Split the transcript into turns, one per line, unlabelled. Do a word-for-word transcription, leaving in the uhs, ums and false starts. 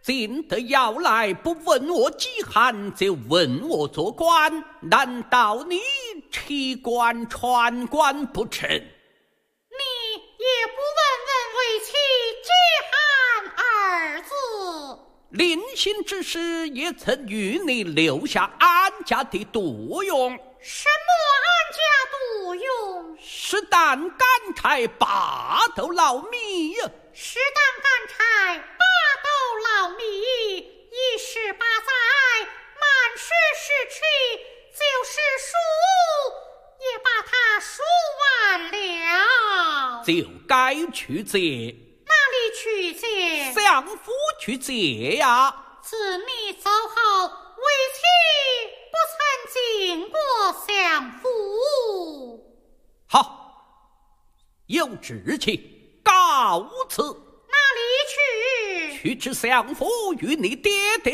进得要来，不问我饥寒，就问我做官，难道你弃官传官不成？
你也不问问为妻饥寒二字。
临行之时，也曾与你留下安家的度用。
什么安家度用？
十担干柴，八斗老米呀！
十担干柴，八斗老米，一十八载，满十十七，就是数，也把它数完了。
就该去借。
哪里去借？
相夫去借呀。
自你走后，为妻不曾见过相夫。
好，有志气，告辞。
哪里去？
去至相夫与你爹爹